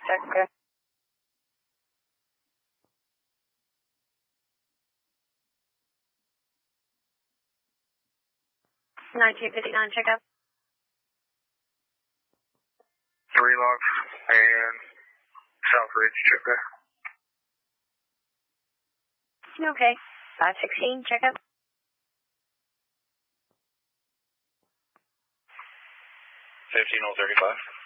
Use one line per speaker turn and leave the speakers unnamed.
check. 1959, check up.
3 logs and South Ridge, check there.
Okay. 516, check up.
15035.